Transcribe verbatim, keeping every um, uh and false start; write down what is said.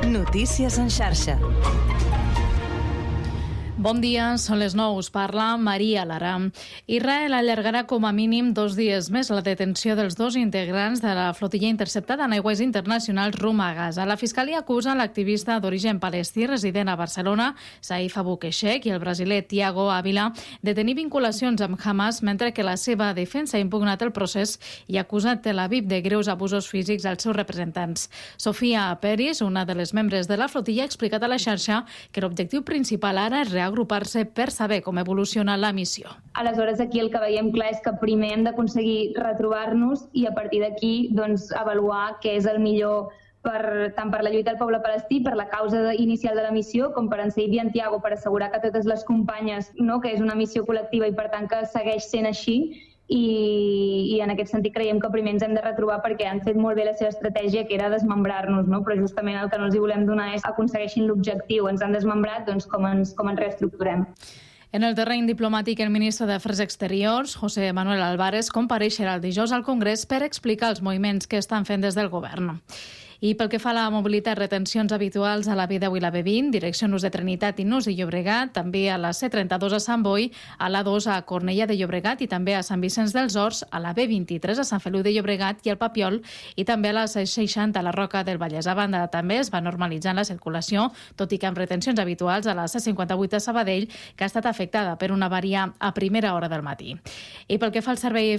Notícies en xarxa. Bon dia, són les nou, us parla Maria Lara. Israel allargarà com a mínim dos dies més la detenció dels dos integrants de la flotilla interceptada en aigües internacionals rumb a Gaza. La Fiscalia acusa l'activista d'origen palestí resident a Barcelona, Saif Abu Keshek, i el brasiler Tiago Ávila de tenir vinculacions amb Hamas, mentre que la seva defensa ha impugnat el procés i ha acusat Tel Aviv de greus abusos físics als seus representants. Sofia Peris, una de les membres de la flotilla, ha explicat a la xarxa que l'objectiu principal ara és reagrupar-se per saber com evoluciona la missió. Aleshores, aquí el que veiem clar és que primer hem d'aconseguir retrobar-nos i a partir d'aquí doncs, avaluar què és el millor per, tant per la lluita del poble palestí, per la causa inicial de la missió, com per en Saif i en Tiago, per assegurar que totes les companyes, no, que és una missió col·lectiva i per tant que segueix sent així. I, i en aquest sentit creiem que primer ens hem de retrobar perquè han fet molt bé la seva estratègia, que era desmembrar-nos, no? Però justament el que no els hi volem donar és que aconsegueixin l'objectiu. Ens han desmembrat, doncs com ens, com ens reestructurem. En el terreny diplomàtic, el ministre d'Afers Exteriors, José Manuel Álvarez, compareixerà el dijous al Congrés per explicar els moviments que estan fent des del govern. I pel que fa a la mobilitat, retencions habituals a la B deu i la B vint, direcció Nus de Trinitat i Nus de Llobregat, també a la C trenta-dos a Sant Boi, a l'A dos a Cornellà de Llobregat i també a Sant Vicenç dels Horts, a la B vint-i-tres a Sant Feliu de Llobregat i al Papiol, i també a la C seixanta a la Roca del Vallès. A banda, també es va normalitzant la circulació, tot i que amb retencions habituals a la C cinquanta-vuit a Sabadell, que ha estat afectada per una avaria a primera hora del matí. I pel que fa al servei